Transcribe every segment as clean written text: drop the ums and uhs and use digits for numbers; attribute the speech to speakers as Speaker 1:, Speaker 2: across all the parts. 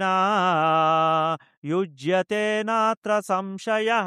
Speaker 1: నా యుజ్యతే నాత్ర సంశయః.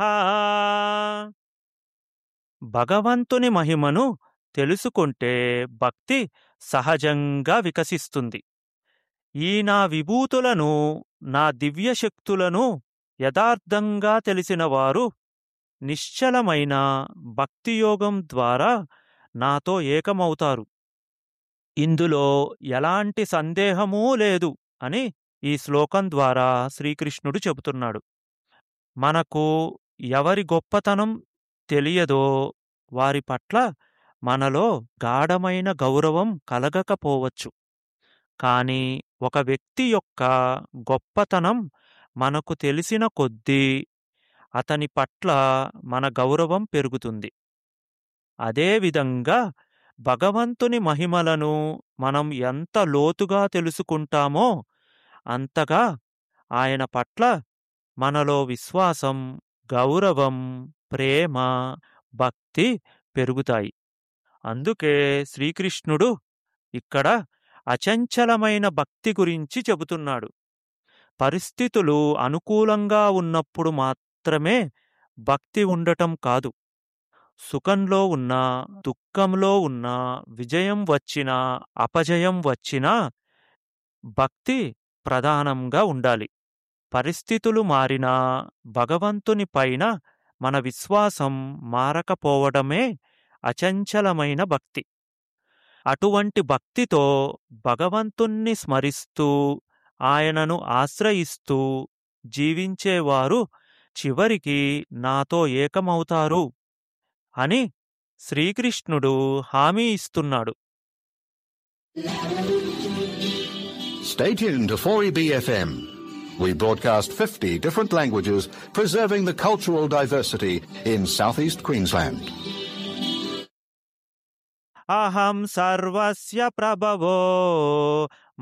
Speaker 1: భగవంతుని మహిమను తెలుసుకుంటే భక్తి సహజంగా వికసిస్తుంది. ఈ నా విభూతులను, నా దివ్యశక్తులను యథార్థంగా తెలిసిన వారు నిశ్చలమైన భక్తియోగం ద్వారా నాతో ఏకమవుతారు. ఇందులో ఎలాంటి సందేహమూ లేదు అని ఈ శ్లోకం ద్వారా శ్రీకృష్ణుడు చెబుతున్నాడు. మనకు ఎవరి గొప్పతనం తెలియదో వారి పట్ల మనలో గాఢమైన గౌరవం కలగకపోవచ్చు. కానీ ఒక వ్యక్తి యొక్క గొప్పతనం మనకు తెలిసిన కొద్దీ అతని పట్ల మన గౌరవం పెరుగుతుంది. అదేవిధంగా భగవంతుని మహిమలను మనం ఎంత లోతుగా తెలుసుకుంటామో అంతగా ఆయన పట్ల మనలో విశ్వాసం, గౌరవం, ప్రేమ, భక్తి పెరుగుతాయి. అందుకే శ్రీకృష్ణుడు ఇక్కడ అచంచలమైన భక్తి గురించి చెబుతున్నాడు. పరిస్థితులు అనుకూలంగా ఉన్నప్పుడు మాత్రమే భక్తి ఉండటం కాదు, సుఖంలో ఉన్నా, దుఃఖంలో ఉన్నా, విజయం వచ్చినా, అపజయం వచ్చినా భక్తి ప్రధానంగా ఉండాలి. పరిస్థితులు మారినా భగవంతుని పైన మన విశ్వాసం మారకపోవడమే అచంచలమైన భక్తి. అటువంటి భక్తితో భగవంతుణ్ణి స్మరిస్తూ, ఆయనను ఆశ్రయిస్తూ జీవించేవారు చివరికి నాతో ఏకమవుతారు అని శ్రీకృష్ణుడు హామీ ఇస్తున్నాడు.
Speaker 2: Stay tuned to 4EB FM. We broadcast 50 different languages, preserving the cultural diversity in southeast Queensland.
Speaker 1: అహం సర్వస్య ప్రభవో